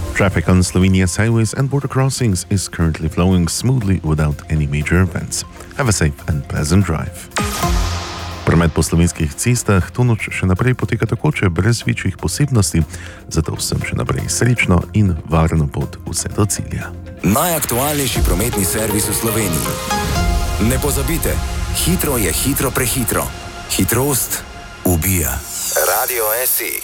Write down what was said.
Traffic on Slovenia's highways and border crossings is currently flowing smoothly without any major events. Have a safe and pleasant drive. Promet po slovenskih cestah to noč še naprej poteka takoče brez večjih posebnosti, zato vsem še naprej srečno in varno pot vse do cilja. Najaktualnejši prometni servis v Sloveniji. Ne pozabite, hitro je hitro prehitro. Hitrost ubija. Radio SE.